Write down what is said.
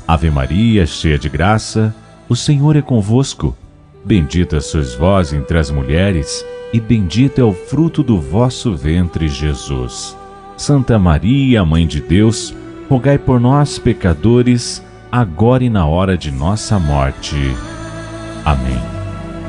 Ave Maria, cheia de graça, o Senhor é convosco. Bendita sois vós entre as mulheres, e bendito é o fruto do vosso ventre, Jesus. Santa Maria, Mãe de Deus, rogai por nós, pecadores, agora e na hora de nossa morte. Amém.